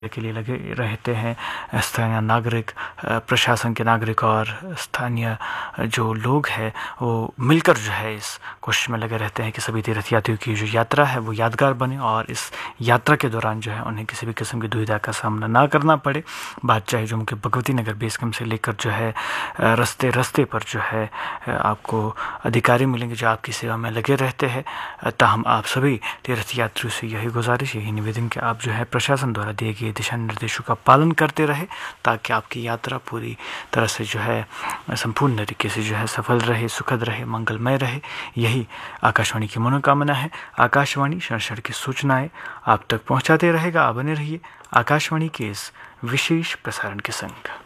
के लिए लगे रहते हैं। स्थानीय नागरिक, प्रशासन के नागरिक और स्थानीय जो लोग हैं वो मिलकर जो है इस कोशिश में लगे रहते हैं कि सभी तीर्थयात्रियों की जो यात्रा है वो यादगार बने और इस यात्रा के दौरान जो है उन्हें किसी भी किस्म की दुविधा का सामना ना करना पड़े। बात चाहे जम्मू के भगवती नगर बेस कैंप से लेकर जो है रास्ते पर जो है आपको अधिकारी मिलेंगे जो आपकी सेवा में लगे रहते हैं। ताहम आप सभी तीर्थयात्रियों से यही गुजारिश, यही निवेदन कि आप जो है प्रशासन द्वारा दिए गए दिशा निर्देशों का पालन करते रहे ताकि आपकी यात्रा पूरी तरह से जो है संपूर्ण तरीके से जो है सफल रहे, सुखद रहे, मंगलमय रहे। यही आकाशवाणी की मनोकामना है। आकाशवाणी क्षण क्षण की सूचनाएं आप तक पहुंचाते रहेगा। आप बने रहिए आकाशवाणी के इस विशेष प्रसारण के संग।